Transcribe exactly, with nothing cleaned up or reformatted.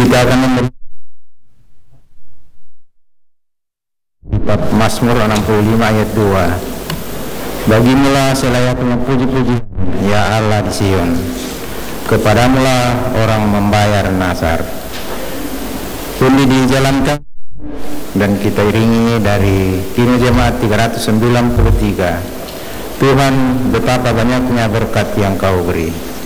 Kita akan memberi Mazmur enam puluh lima ayat dua. Bagimulah selayaknya puji-puji, ya Allah di Sion. Kepadamulah orang membayar nazar. Undi dijalankan dan kita iringi dari Kini Jemaat tiga ratus sembilan puluh tiga. Tuhan, betapa banyaknya berkat yang Kau beri.